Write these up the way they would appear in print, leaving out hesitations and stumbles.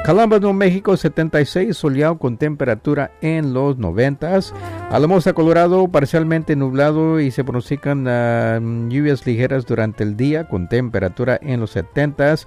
Columbus, Nuevo México, 76, soleado con temperatura en los 90s. Alamosa, Colorado, parcialmente nublado y se pronostican lluvias ligeras durante el día con temperatura en los 70s.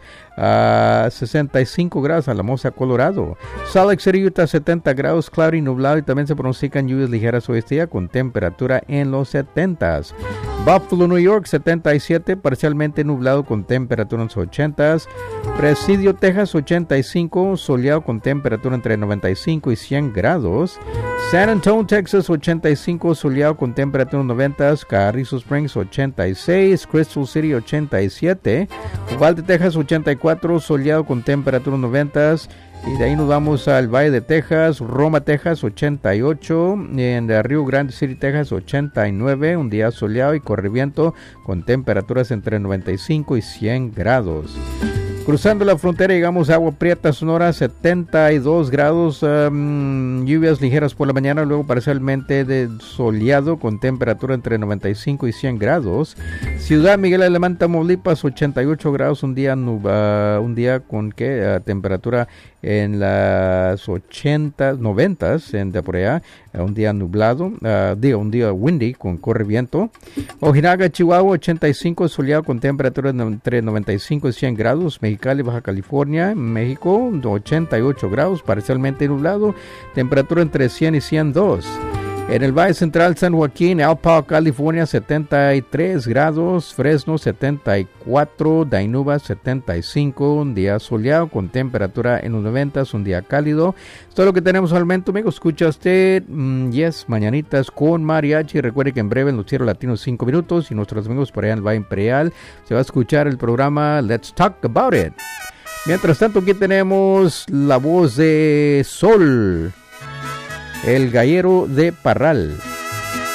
65 grados, Alamosa, Colorado. Salt Lake City, Utah, 70 grados, cloudy, nublado y también se pronostican lluvias ligeras hoy este día con temperatura en los 70s. Buffalo, New York, 77, parcialmente nublado con temperatura en los 80s. Presidio, Texas, 85, soleado con temperatura entre 95 y 100 grados. San Antonio, Texas, 85, soleado con temperatura en los 90s. Carrizo Springs, 86. Crystal City, 87. Uvalde, Texas, 84, soleado con temperatura en los 90s. Y de ahí nos vamos al Valle de Texas, Roma, Texas, 88, en Rio Grande City, Texas, 89, un día soleado y correviento con temperaturas entre 95 y 100 grados. Cruzando la frontera llegamos a Agua Prieta, Sonora, 72 grados, lluvias ligeras por la mañana, luego parcialmente soleado con temperatura entre 95 y 100 grados. Ciudad Miguel Alemán, Tamaulipas, 88 grados, un día con temperatura en las 90s, de por allá, un día nublado, un día windy con corre viento. Ojinaga, Chihuahua, 85, soleado con temperatura entre 95 y 100 grados. Mexicali, Baja California, México, 88 grados, parcialmente nublado, temperatura entre 100 y 102. En el Valle Central, San Joaquín, Alpha, California, 73 grados, Fresno, 74, Dainuba, 75, un día soleado con temperatura en los 90, un día cálido. Es todo lo que tenemos al momento, amigo. Escucha usted, Mañanitas con Mariachi. Recuerde que en breve en los Cielos Latinos 5 minutos y nuestros amigos por allá en el Valle Imperial se va a escuchar el programa Let's Talk About It. Mientras tanto, aquí tenemos la voz de Sol, el gallero de Parral.